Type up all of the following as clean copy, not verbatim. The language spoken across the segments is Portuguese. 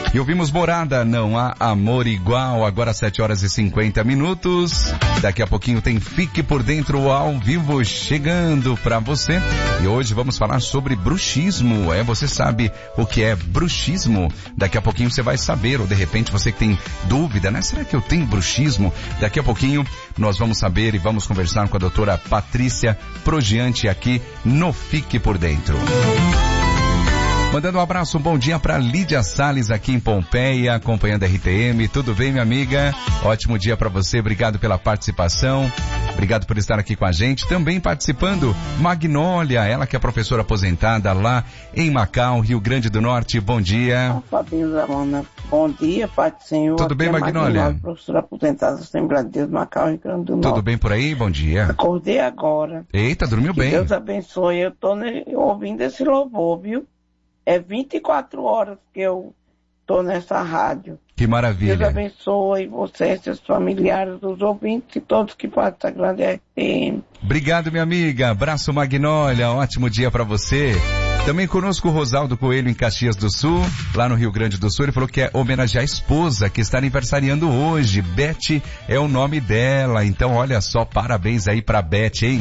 E ouvimos Morada, Não Há Amor Igual, agora 7h50. Daqui a pouquinho tem Fique por Dentro ao vivo chegando pra você. E hoje vamos falar sobre bruxismo. Você sabe o que é bruxismo? Daqui a pouquinho você vai saber, ou de repente você que tem dúvida, né? Será que eu tenho bruxismo? Daqui a pouquinho nós vamos saber e vamos conversar com a doutora Patrícia Progiante aqui no Fique por Dentro. Mandando um abraço, um bom dia para Lídia Salles aqui em Pompeia, acompanhando a RTM. Tudo bem, minha amiga? Ótimo dia para você, obrigado pela participação. Obrigado por estar aqui com a gente. Também participando, Magnólia, ela que é professora aposentada lá em Macau, Rio Grande do Norte. Bom dia. Fabinho Zamana, bom dia, Pai do Senhor. Tudo bem, Magnólia? Professora aposentada da Assembleia de Deus, Macau, Rio Grande do Norte. Tudo bem por aí? Bom dia. Acordei agora. Eita, dormiu bem. Deus abençoe, eu tô ouvindo esse louvor, viu? É 24 horas que eu tô nessa rádio. Que maravilha. Deus abençoe você, seus familiares, os ouvintes e todos que fazem essa grande RTM. Obrigado, minha amiga. Abraço, Magnólia. Ótimo dia para você. Também conosco o Rosaldo Coelho em Caxias do Sul, lá no Rio Grande do Sul. Ele falou que é homenagear a esposa que está aniversariando hoje. Beth é o nome dela. Então, olha só, parabéns aí pra Beth, hein?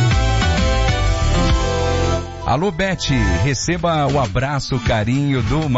Alô, Beth, receba o abraço, o carinho do